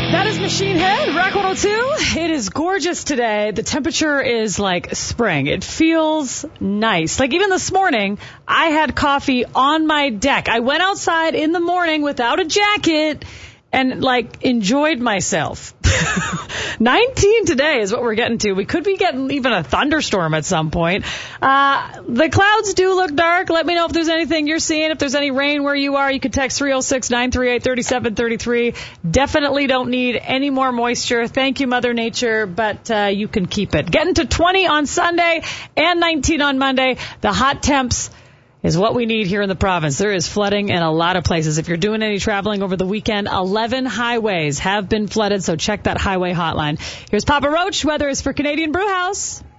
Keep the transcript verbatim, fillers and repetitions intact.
That is Machine Head, Rock one oh two. It is gorgeous today. The temperature is like spring. It feels nice. Like even this morning, I had coffee on my deck. I went outside in the morning without a jacket and like enjoyed myself. nineteen today is what we're getting to. We could be getting even a thunderstorm at some point. Uh, the clouds do look dark. Let me know if there's anything you're seeing. If there's any rain where you are, you can text three oh six, nine three eight, three seven three three. Definitely don't need any more moisture. Thank you, Mother Nature, but uh, you can keep it. Getting to twenty on Sunday and nineteen on Monday. The hot temps is what we need here in the province. There is flooding in a lot of places. If you're doing any traveling over the weekend, eleven highways have been flooded, so check that highway hotline. Here's Papa Roach. Weather is for Canadian Brewhouse.